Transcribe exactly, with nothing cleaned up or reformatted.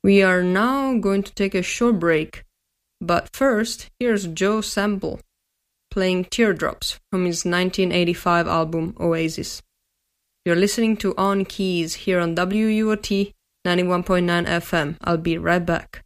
We are now going to take a short break, but first, here's Joe Sample playing Teardrops from his nineteen eighty-five album Oasis. You're listening to On Keys here on W U O T ninety-one point nine F M. I'll be right back.